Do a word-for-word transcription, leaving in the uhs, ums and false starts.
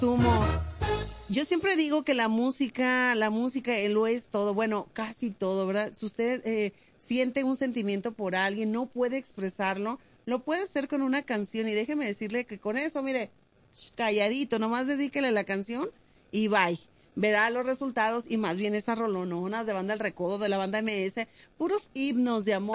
Sumo. Yo siempre digo que la música, la música eh, lo es todo, bueno, casi todo, ¿verdad? Si usted eh, siente un sentimiento por alguien, no puede expresarlo, lo puede hacer con una canción y déjeme decirle que con eso, mire, calladito, nomás dedíquele la canción y bye. Verá los resultados y más bien esas rolononas de banda El Recodo, de la banda M S, puros himnos de amor.